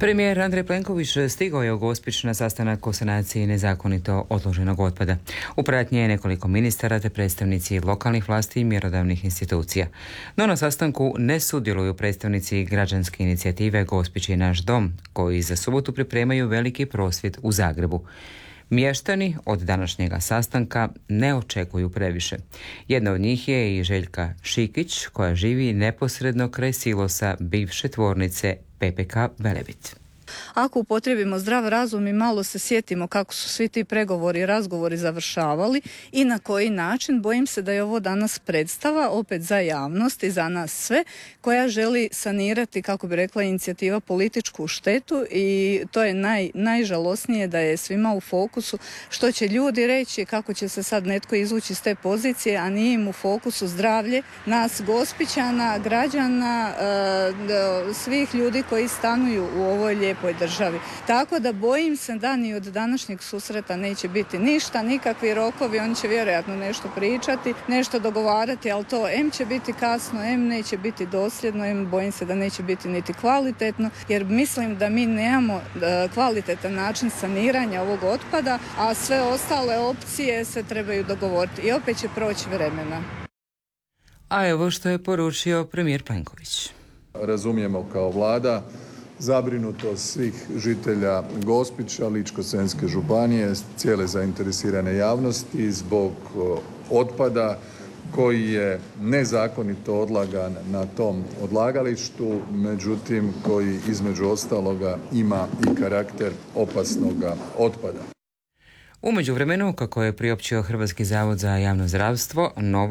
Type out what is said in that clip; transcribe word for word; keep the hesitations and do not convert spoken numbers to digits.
Premijer Andrej Plenković stigao je u Gospić na sastanak o sanaciji nezakonito odloženog otpada. U pratnji je nekoliko ministara te predstavnici lokalnih vlasti i mjerodavnih institucija. No na sastanku ne sudjeluju predstavnici građanske inicijative Gospić je naš dom, koji za subotu pripremaju veliki prosvjed u Zagrebu. Mještani od današnjega sastanka ne očekuju previše. Jedna od njih je i Željka Šikić, koja živi neposredno kraj silosa bivše tvornice P P K Velebit. Ako upotrijebimo zdrav razum i malo se sjetimo kako su svi ti pregovori i razgovori završavali i na koji način, bojim se da je ovo danas predstava opet za javnost i za nas sve, koja želi sanirati, kako bi rekla inicijativa, političku štetu, i to je naj, najžalosnije da je svima u fokusu što će ljudi reći, kako će se sad netko izvući iz te pozicije, a nije im u fokusu zdravlje nas Gospićana, građana, e, svih ljudi koji stanuju u ovoj lijepoj državi. Tako da bojim se da ni od današnjeg susreta neće biti ništa, nikakvi rokovi, oni će vjerojatno nešto pričati, nešto dogovarati, ali to em će biti kasno, em neće biti dosljedno, em bojim se da neće biti niti kvalitetno, jer mislim da mi nemamo kvalitetan način saniranja ovog otpada, a sve ostale opcije se trebaju dogovoriti i opet će proći vremena. A evo što je poručio premijer Plenković. Razumijemo kao vlada zabrinutost svih žitelja Gospića, Ličko-senjske županije, cijele zainteresirane javnosti zbog otpada koji je nezakonito odlagan na tom odlagalištu, međutim koji između ostaloga ima i karakter opasnoga otpada. U međuvremenu, kako je priopćio Hrvatski zavod za javno zdravstvo, novo